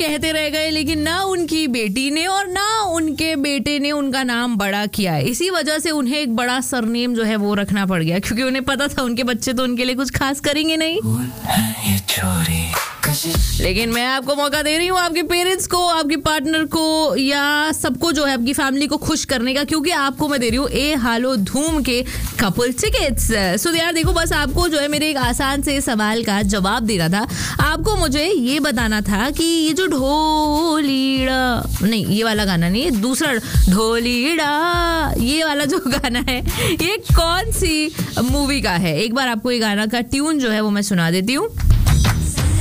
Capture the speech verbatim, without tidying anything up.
कहते रह गए, लेकिन ना उनकी बेटी ने और ना उनके बेटे ने उनका नाम बड़ा किया है। इसी वजह से उन्हें एक बड़ा सरनेम जो है वो रखना पड़ गया, क्योंकि उन्हें पता था उनके बच्चे तो उनके लिए कुछ खास करेंगे नहीं। लेकिन मैं आपको मौका दे रही हूँ आपके पेरेंट्स को, आपके पार्टनर को या सबको जो है आपकी फैमिली को खुश करने का, क्योंकि आपको मैं दे रही हूँ ए हालो धूम के कपल टिकट्स। सो यार देखो, बस आपको जो है मेरे एक आसान से सवाल का जवाब देना था। आपको मुझे ये बताना था कि ये जो ढोलीड़ा, नहीं ये वाला गाना नहीं, दूसरा ढोलीड़ा, ये वाला जो गाना है ये कौन सी मूवी का है। एक बार आपको ये गाना का ट्यून जो है वो मैं सुना देती हूँ।